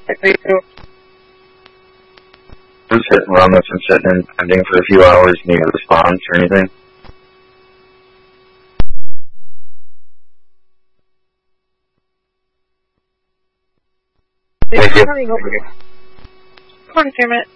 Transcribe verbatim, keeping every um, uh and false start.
Who's hitting run that's been sitting in pending for a few hours? Need a response or anything? Thank you. Confirmation.